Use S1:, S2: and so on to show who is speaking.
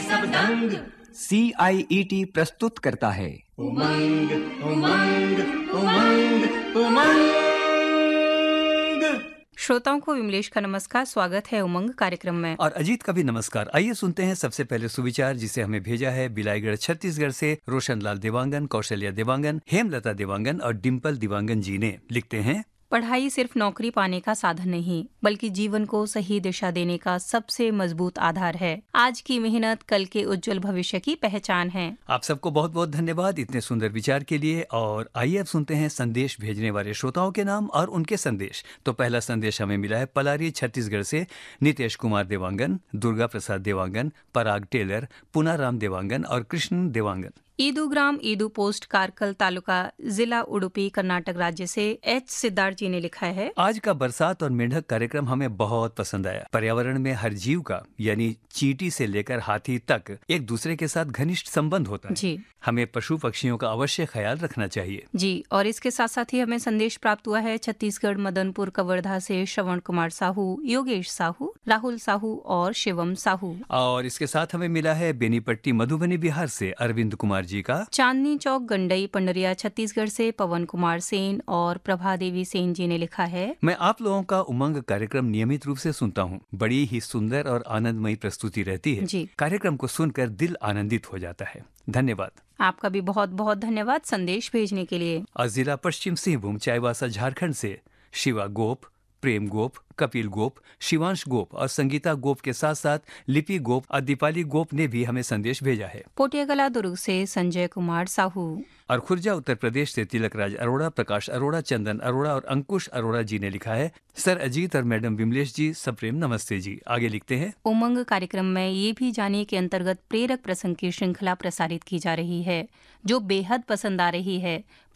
S1: सब दंग।
S2: CIET प्रस्तुत करता है
S1: उमंग उमंग उमंग उमंग।
S3: श्रोताओं को विमलेश का नमस्कार। स्वागत है उमंग कार्यक्रम में।
S2: और अजीत का भी नमस्कार। आइए सुनते हैं सबसे पहले सुविचार, जिसे हमें भेजा है बिलाईगढ़ छत्तीसगढ़ से रोशनलाल देवांगन, कौशल्या देवांगन, हेमलता देवांगन और डिम्पल देवांगन जी ने। लिखते हैं,
S3: पढ़ाई सिर्फ नौकरी पाने का साधन नहीं, बल्कि जीवन को सही दिशा देने का सबसे मजबूत आधार है। आज की मेहनत कल के उज्जवल भविष्य की पहचान है।
S2: आप सबको बहुत बहुत धन्यवाद इतने सुंदर विचार के लिए। और आइए अब सुनते हैं संदेश भेजने वाले श्रोताओं के नाम और उनके संदेश। तो पहला संदेश हमें मिला है पलारी छत्तीसगढ़ से नितेश कुमार देवांगन, दुर्गा प्रसाद देवांगन, पराग टेलर, पुनाराम देवांगन और कृष्ण देवांगन।
S3: ईदू ग्राम ईदू पोस्ट कारकल तालुका जिला उडुपी कर्नाटक राज्य से एच सिद्धार्थ जी ने लिखा है,
S2: आज का बरसात और मेंढक कार्यक्रम हमें बहुत पसंद आया। पर्यावरण में हर जीव का यानी चींटी से लेकर हाथी तक एक दूसरे के साथ घनिष्ठ संबंध होता है।
S3: जी
S2: हमें पशु पक्षियों का अवश्य ख्याल रखना चाहिए।
S3: जी। और इसके साथ साथ ही हमें संदेश प्राप्त हुआ है छत्तीसगढ़ मदनपुर कवर्धा से श्रवण कुमार साहू, योगेश साहू, राहुल साहू और शिवम साहू।
S2: और इसके साथ हमें मिला है बेनीपट्टी मधुबनी बिहार से अरविंद कुमार जी का।
S3: चांदनी चौक गंडई पंडरिया छत्तीसगढ़ से पवन कुमार सेन और प्रभा देवी सेन जी ने लिखा है,
S2: मैं आप लोगों का उमंग कार्यक्रम नियमित रूप से सुनता हूँ। बड़ी ही सुंदर और आनंदमयी प्रस्तुति रहती है।
S3: जी।
S2: कार्यक्रम को सुनकर दिल आनंदित हो जाता है। धन्यवाद।
S3: आपका भी बहुत बहुत धन्यवाद संदेश भेजने के लिए।
S2: और जिला पश्चिम सिंहभूम चाईबासा झारखंड से शिवा गोप, प्रेम गोप, कपिल गोप, शिवांश गोप और संगीता गोप के साथ साथ लिपि गोप और दीपाली गोप ने भी हमें संदेश भेजा है।
S3: पोटियागला दुर्ग से संजय कुमार साहू
S2: और खुर्जा उत्तर प्रदेश से तिलक राज अरोड़ा, प्रकाश अरोड़ा, चंदन अरोड़ा और अंकुश अरोड़ा जी ने लिखा है, सर अजीत और मैडम विमलेश जी सप्रेम नमस्ते जी। आगे लिखते हैं,
S3: उमंग कार्यक्रम में ये भी जानिए के अंतर्गत प्रेरक प्रसंग की श्रृंखला प्रसारित की जा रही है, जो बेहद पसंद आ रही है।